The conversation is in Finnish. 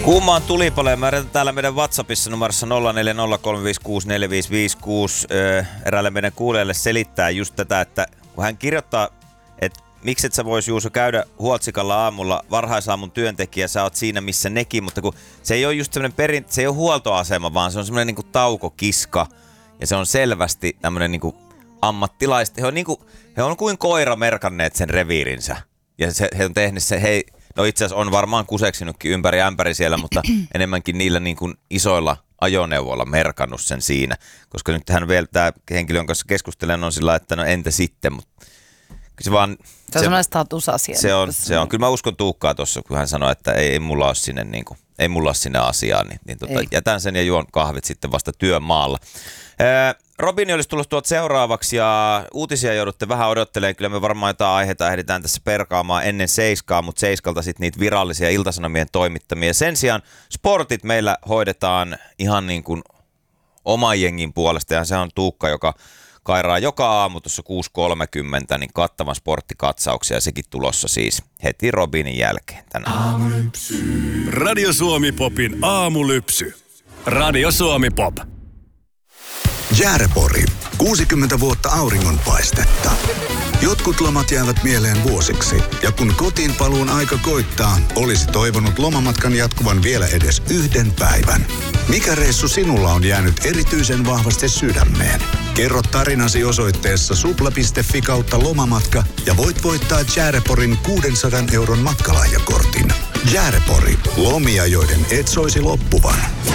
Kuuma on tulipaloja. Mä yritän täällä meidän WhatsAppissa numerossa 0403564556 eräälle meidän kuulijalle selittää just tätä, että kun hän kirjoittaa, että miksi et sä vois Juuso käydä Huoltsikalla aamulla varhaisaamun työntekijä, sä oot siinä missä nekin, mutta kun se ei ole just semmoinen se ei ole huoltoasema, vaan se on semmoinen niinku taukokiska ja se on selvästi tämmöinen niinku ammattilaiset. He on kuin koira merkanneet sen reviirinsä ja he on tehnyt se, no itse asiassa on varmaan kuseksinutkin ympäri ämpäri siellä, mutta enemmänkin niillä niin kuin isoilla ajoneuvoilla merkannut sen siinä. Koska nyt hän vielä, tämä henkilö, jonka kanssa keskustelen, on sillä että no entä sitten, mutta se vaan... Se on semmoinen statusasia. Se on. Kyllä mä uskon Tuukkaa tuossa, kun hän sanoi, että ei mulla ole sinne, ei mulla ole sinne asiaa, niin jätän sen ja juon kahvit sitten vasta työmaalla. Robini olisi tullut tuolta seuraavaksi ja uutisia joudutte vähän odottelemaan. Kyllä me varmaan jotain aiheita ehditään tässä perkaamaan ennen 7, mutta 7 sitten niitä virallisia Ilta-Sanomien toimittamia. Sen sijaan sportit meillä hoidetaan ihan niin kuin oman jengin puolesta ja se on Tuukka, joka kairaa joka aamu tuossa 6.30 niin kattavan sporttikatsauksia ja sekin tulossa siis heti Robinin jälkeen tänään. Aamulypsy. Radio Suomi Popin aamulypsy. Radio Suomi Pop. Jäärepori. 60 vuotta auringonpaistetta. Jotkut lomat jäävät mieleen vuosiksi. Ja kun kotiin paluun aika koittaa, olisi toivonut lomamatkan jatkuvan vielä edes yhden päivän. Mikä reissu sinulla on jäänyt erityisen vahvasti sydämeen? Kerro tarinasi osoitteessa supla.fi/lomamatka ja voit voittaa Jääreporin 600 € matkalahjakortin. Jäärepori. Lomia, joiden et soisi loppuvan.